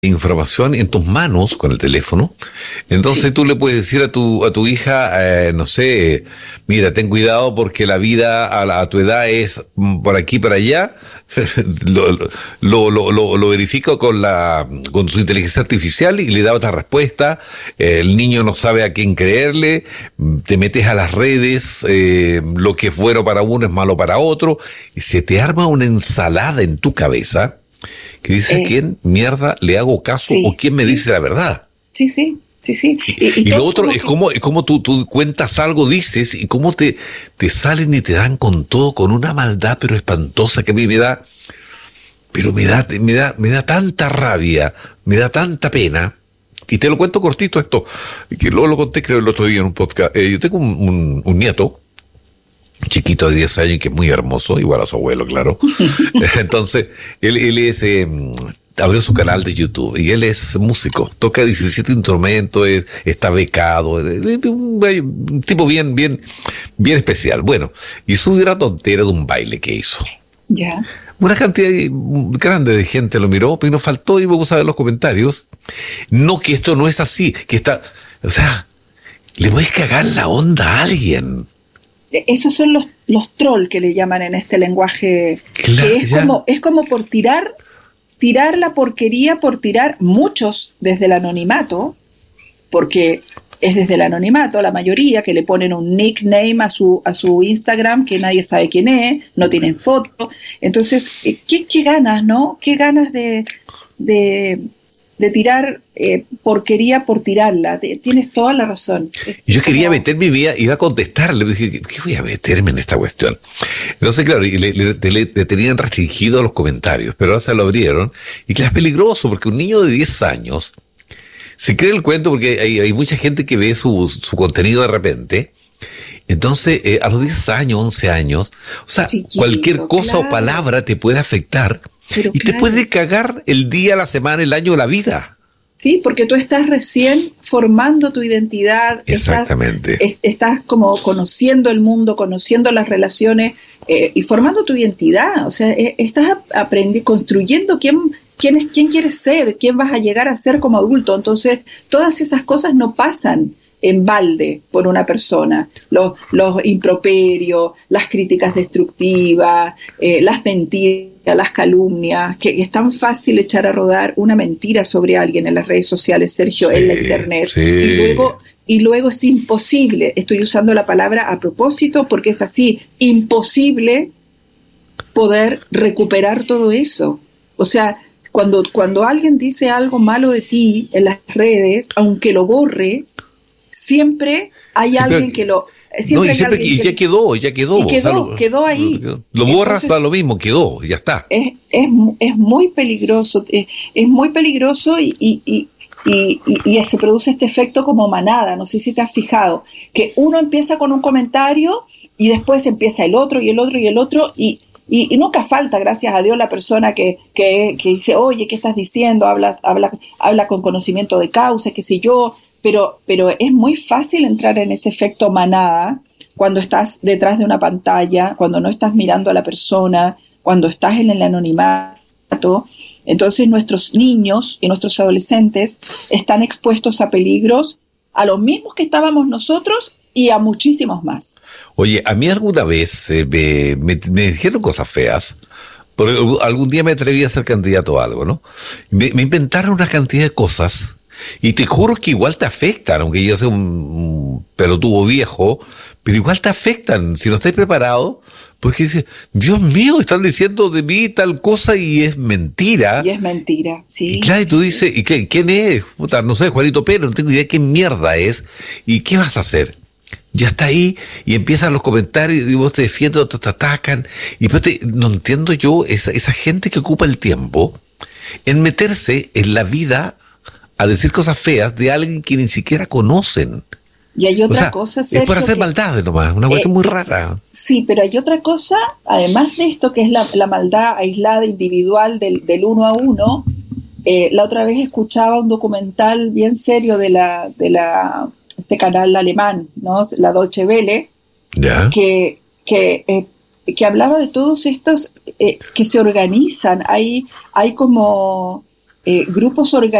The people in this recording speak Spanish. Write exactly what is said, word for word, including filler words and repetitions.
información en tus manos con el teléfono. Entonces Sí. tú le puedes decir a tu a tu hija, eh, no sé, mira, ten cuidado porque la vida a, la- a tu edad es mm, por aquí, por allá. lo, lo, lo, lo, lo verifica con la con su inteligencia artificial y le da otra respuesta. Eh, el niño no sabe a quién creerle. mm, Te metes a las redes, eh, lo que es bueno para uno es malo para otro, y se te arma una ensalada en tu cabeza que dice a Eh, quién mierda le hago caso o sí, quién me sí, dice la verdad. sí, sí, sí, sí. Y, y Y, y lo todo otro como es que, como, es como tú, tú cuentas algo, dices, y cómo te, te salen y te dan con todo, con una maldad pero espantosa que a mí me da, pero me da, me da, me da tanta rabia, me da tanta pena. Y te lo cuento cortito esto, que luego lo conté creo el otro día en un podcast. Eh, yo tengo un, un, un nieto, chiquito de diez años, que es muy hermoso, igual a su abuelo, claro. Entonces, él, él es, eh, abrió su canal de YouTube y él es músico, toca diecisiete instrumentos, es, está becado, es, es un, un tipo bien, bien, bien especial. Bueno, y su gran tontera de un baile que hizo. ya. Una cantidad grande de gente lo miró, pero nos faltó, y me gusta ver los comentarios. No, que esto no es así, que está, o sea, le voy a cagar la onda a alguien. E- Esos son los, los troll que le llaman en este lenguaje, Claro, que es ya. como, es como por tirar, tirar la porquería, por tirar muchos desde el anonimato, porque es desde el anonimato, la mayoría que le ponen un nickname a su, a su Instagram que nadie sabe quién es, no tienen foto. Entonces, eh, ¿qué, qué ganas, no? ¿Qué ganas de, de, de tirar eh, porquería por tirarla? Te- tienes toda la razón. Es, Y es yo quería como, meterme y iba, iba a contestarle, dije, ¿qué voy a meterme en esta cuestión? Entonces, claro, y le, le- le- le tenían restringido los comentarios, pero ahora se lo abrieron, y que es peligroso, porque un niño de diez años se cree el cuento, porque hay, hay mucha gente que ve su, su contenido de repente. Entonces, eh, a los diez años, once años, o sea, cualquier chiquitito, cosa o claro, palabra te puede afectar pero y te claro. puede cagar el día, la semana, el año, la vida. Sí, porque tú estás recién formando tu identidad, estás, Exactamente. es- estás como conociendo el mundo, conociendo las relaciones eh, y formando tu identidad. O sea, eh, estás aprendiendo, construyendo quién, quién, es, quién quieres ser, quién vas a llegar a ser como adulto. Entonces, todas esas cosas no pasan en balde por una persona. Los, los improperios, las críticas destructivas, eh, las mentiras, las calumnias, que es tan fácil echar a rodar una mentira sobre alguien en las redes sociales, Sergio, Sí, en la internet, sí. y luego y luego es imposible, estoy usando la palabra a propósito porque es así, imposible poder recuperar todo eso. O sea, cuando, cuando alguien dice algo malo de ti en las redes, aunque lo borre, siempre hay Siempre- alguien que lo... No, Siempre y hay siempre, alguien y que ya lo- quedó, ya quedó. y o sea, quedó, lo, quedó ahí. Lo, lo borras, Entonces, da lo mismo, quedó, ya está. es, es, es muy peligroso, es, es muy peligroso y, y, y, y, y- y se produce este efecto como manada, no sé si te has fijado, que uno empieza con un comentario y después empieza el otro y el otro y el otro y, y, y nunca falta, gracias a Dios, la persona que, que, que dice, oye, ¿qué estás diciendo? Habla, habla, habla con conocimiento de causa, qué sé yo, pero, pero es muy fácil entrar en ese efecto manada cuando estás detrás de una pantalla, cuando no estás mirando a la persona, cuando estás en el anonimato. Entonces nuestros niños y nuestros adolescentes están expuestos a peligros a los mismos que estábamos nosotros y a muchísimos más. Oye, a mí alguna vez eh, me, me, me dijeron cosas feas, porque algún día me atreví a ser candidato a algo, ¿no? Me, me inventaron una cantidad de cosas, y te juro que igual te afectan, aunque yo sea un, un pelotudo viejo, pero igual te afectan si no estás preparado, porque dices, Dios mío, están diciendo de mí tal cosa y es mentira. Y es mentira, sí. Y claro, y tú dices, ¿y qué, quién es? Puta, no sé, Juanito Pérez, no tengo idea qué mierda es. ¿Y qué vas a hacer? Ya está ahí, y empiezan los comentarios, y vos te defiendes, otros te atacan. Y pues te, no entiendo yo esa, esa gente que ocupa el tiempo en meterse en la vida a decir cosas feas de alguien que ni siquiera conocen. Y hay O otra sea, cosa, es Sergio, por hacer que- maldades nomás, una cuestión Eh, muy rara. Sí, pero hay otra cosa, además de esto, que es la, la maldad aislada, individual del, del uno a uno. Eh, la otra vez escuchaba un documental bien serio de la de la este canal alemán, ¿no? La Deutsche Welle, ¿Ya? que que eh, que hablaba de todos estos eh, que se organizan. Hay hay como eh, grupos organizados